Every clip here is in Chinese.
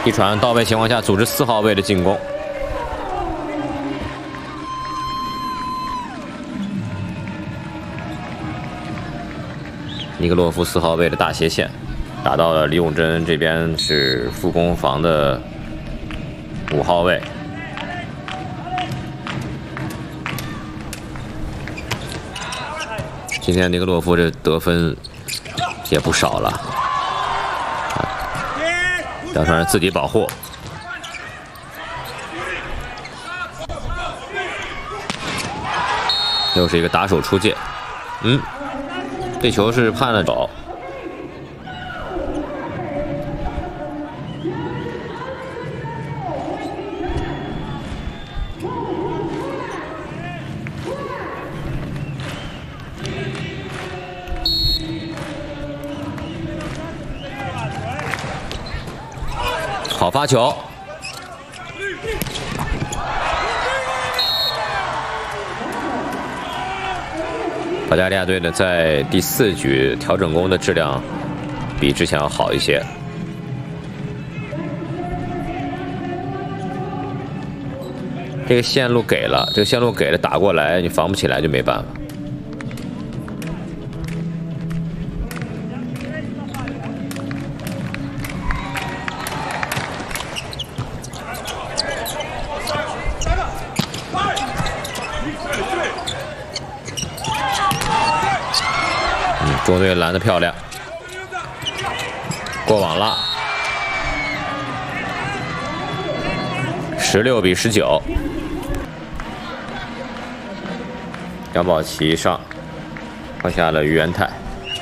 一传到位情况下，组织4号位的进攻。尼格洛夫4号位的大斜线，打到了李永珍这边是副攻防的5号位。今天尼格洛夫这得分也不少了，杨传自己保护。 又是一个打手出界，这球是判了手。好发球。 保加利亚队呢，在第4局调整攻的质量比之前要好一些。这个线路给了，打过来，你防不起来就没办法。中国队拦得漂亮，过网了，16比19。杨宝琦上，换下了于元泰。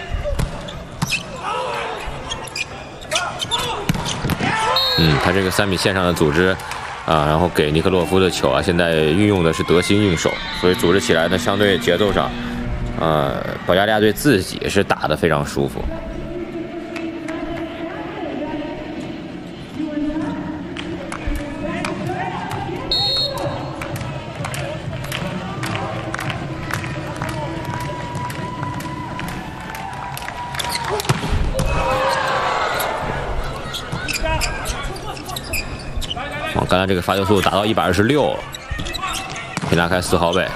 他这个3米线上的组织啊，然后给尼克洛夫的球啊，现在运用的是得心应手，所以组织起来呢，相对节奏上。 保加利亚队自己是打得非常舒服。刚才这个发球速度达到126了，可以拉开4号位。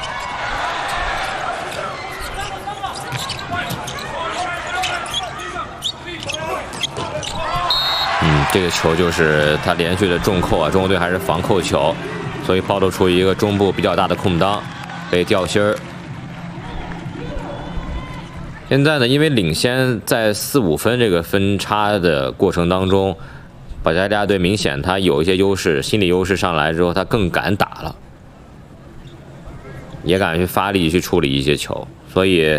这个球就是他连续的重扣啊，中国队还是防扣球，所以暴露出一个中部比较大的空当，被掉心儿。现在呢，因为领先在4、5分这个分差的过程当中，保加利亚队明显他有一些优势，心理优势上来之后，他更敢打了，也敢去发力去处理一些球，所以，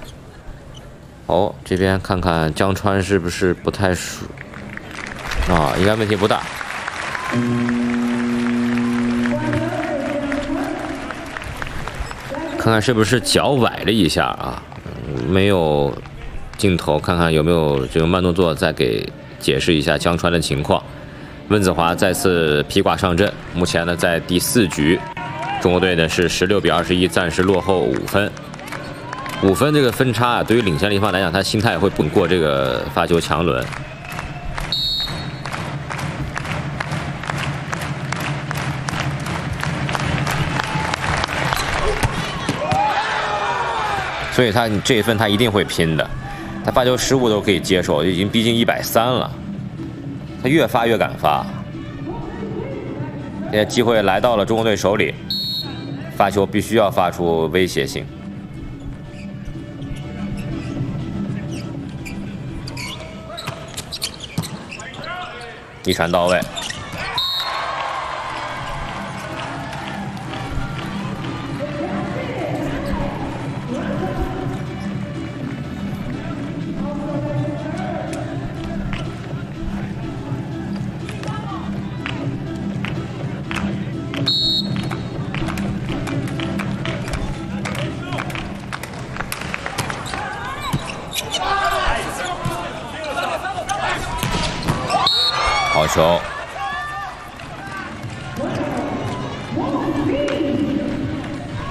这边看看江川是不是不太熟。 应该问题不大。看看是不是脚崴了一下啊？没有镜头，看看有没有这个慢动作，再给解释一下江川的情况。温子华再次披挂上阵，目前呢在第4局，中国队呢是16比21，暂时落后5分。5分这个分差啊，对于领先的一方来讲，他心态会不过这个发球强轮。 所以他这一份他一定会拼的，他发球失误都可以接受，已经逼近130了，他越发越敢发。现在机会来到了中国队手里，发球必须要发出威胁性。一传到位。 好球！